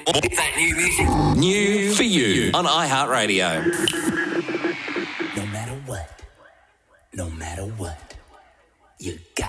That new music. New for you on iHeartRadio. No matter what, you got